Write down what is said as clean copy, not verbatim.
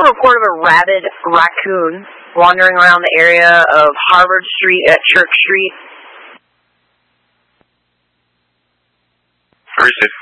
a report of a rabid raccoon wandering around the area of Harvard Street at Church Street. Where is it?